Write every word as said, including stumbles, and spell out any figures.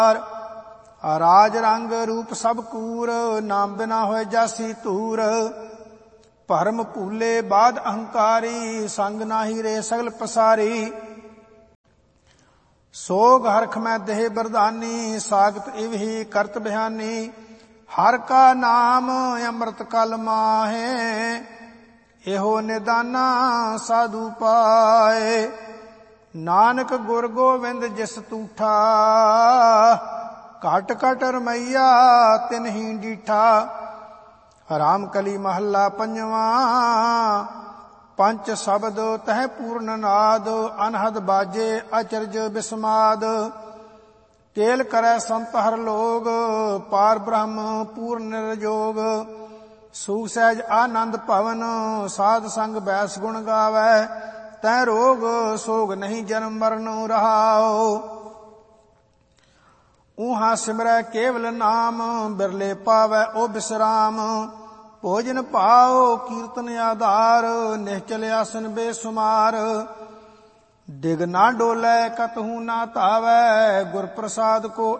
ਰਾਜ ਰੰਗ ਰੂਪ ਸਭ ਕੂਰ, ਨਾਮ ਬਿਨਾ ਹੋਏ ਜਾਸੀ ਧੂਰ। ਭਰਮ ਭੂਲੇ ਬਾਦ ਅਹੰਕਾਰੀ, ਸੰਗ ਨਾਹੀ ਰੇ ਸਗਲ ਪਸਾਰੀ। ਸੋਗ ਹਰਖ ਮੈਂ ਦੇਹ ਬਰਦਾਨੀ, ਸਾਗਤ ਇਵ ਹੀ ਕਰਤ ਬਿਹਾਨੀ। ਹਰ ਕਾ ਨਾਮ ਅੰਮ੍ਰਿਤ ਕਲ ਮਾਹੇ, ਇਹੋ ਨਿਦਾਨਾ ਸਾਧੂ ਪਾਏ। ਨਾਨਕ ਗੁਰ ਗੋਬਿੰਦ ਜਿਸ ਤੂਠਾ, ਘਟ ਘਟ ਰਮਈਆ ਤਿਨ ਹੀ ਡੀਠਾ। ਰਾਮ ਕਲੀ ਮਹੱਲਾ ਪੰਜਵਾ, ਪੰਚ ਸ਼ਬਦ ਤਹਿ ਪੂਰਨ ਨਾਦ। ਅਨਹਦ ਬਾਜੇ ਅਚਰਜ ਬਿਸਮਾਦ, ਕੇਲ ਕਰੈ ਸੰਤ ਹਰ ਲੋਗ। ਪਾਰ ਬ੍ਰਹਮ ਪੂਰਨ ਨਿਰਜੋਗ, ਸੂਖ ਸਹਿਜ ਆਨੰਦ ਭਵਨ। ਸਾਧ ਸੰਗ ਬੈਸ ਗੁਣ ਗਾਵੈ, ਤੈ ਰੋਗ ਸੋਗ ਨਹੀਂ ਜਨਮ ਮਰਨ ਰਹਾਉ। ਊਹਾਂ ਸਿਮਰੈ ਕੇਵਲ ਨਾਮ, ਬਿਰਲੇ ਪਾਵੈ ਓ ਬਿਸਰਾਮ। ਭੋਜਨ ਭਾਉ ਕੀਰਤਨ ਆਧਾਰ, ਨਿਹਚਲ ਆਸਨ ਬੇਸੁਮਾਰ। ਡਿਗ ਨਾ ਡੋਲੇ ਕਤਹੂ ਨਾ ਧਾਵੈ, ਗੁਰ ਪ੍ਰਸਾਦ ਕੋ